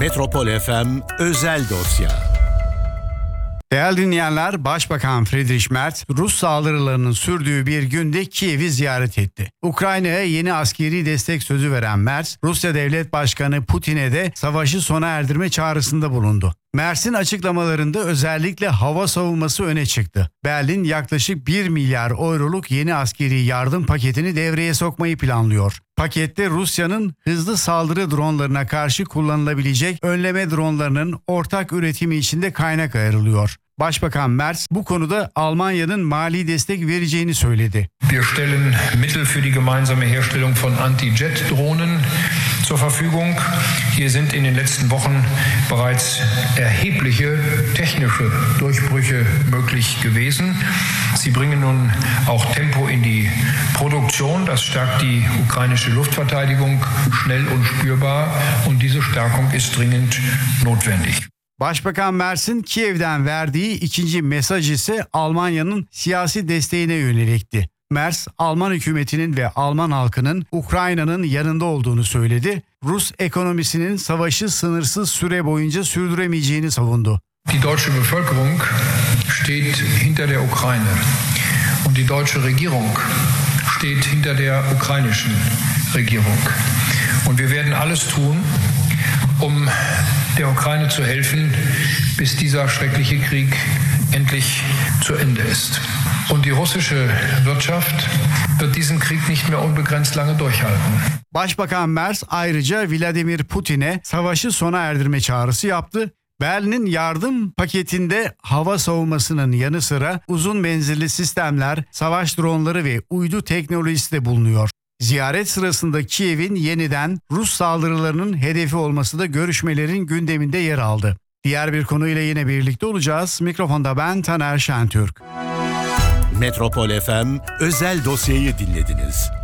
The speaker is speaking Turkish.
Metropol FM özel dosya. Değerli dinleyenler, Başbakan Friedrich Merz, Rus saldırılarının sürdüğü bir günde Kiev'i ziyaret etti. Ukrayna'ya yeni askeri destek sözü veren Merz, Rusya Devlet Başkanı Putin'e de savaşı sona erdirme çağrısında bulundu. Merz'in açıklamalarında özellikle hava savunması öne çıktı. Berlin yaklaşık 1 milyar euroluk yeni askeri yardım paketini devreye sokmayı planlıyor. Pakette Rusya'nın hızlı saldırı dronlarına karşı kullanılabilecek önleme dronlarının ortak üretimi için de kaynak ayrılıyor. Başbakan Merz bu konuda Almanya'nın mali destek vereceğini söyledi. Wir stellen Mittel für die gemeinsame Herstellung von Anti-Jet-Drohnen zur Verfügung. Hier sind in den letzten Wochen bereits erhebliche technische Durchbrüche möglich gewesen. Sie bringen nun auch Tempo in die Produktion. Das stärkt die ukrainische Luftverteidigung schnell und spürbar. Und diese Stärkung ist dringend notwendig. Başbakan Merz'in Kiev'den verdiği ikinci mesaj ise Almanya'nın siyasi desteğine yönelikti. Merz, Alman hükümetinin ve Alman halkının Ukrayna'nın yanında olduğunu söyledi. Rus ekonomisinin savaşı sınırsız süre boyunca sürdüremeyeceğini savundu. Die deutsche Bevölkerung steht hinter der Ukraine und die deutsche Regierung steht hinter der ukrainischen Regierung. Und wir werden alles tun, um der Ukraine zu helfen, bis dieser schreckliche Krieg endlich zu Ende ist. Und die russische Wirtschaft wird diesen Krieg nicht mehr unbegrenzt lange durchhalten. Başbakan Merz ayrıca Vladimir Putin'e savaşı sona erdirme çağrısı yaptı. Berlin'in yardım paketinde hava savunmasının yanı sıra uzun menzilli sistemler, savaş dronları ve uydu teknolojisi de bulunuyor. Ziyaret sırasında Kiev'in yeniden Rus saldırılarının hedefi olması da görüşmelerin gündeminde yer aldı. Diğer bir konuyla yine birlikte olacağız. Mikrofonda ben Taner Şentürk. Metropol FM özel dosyayı dinlediniz.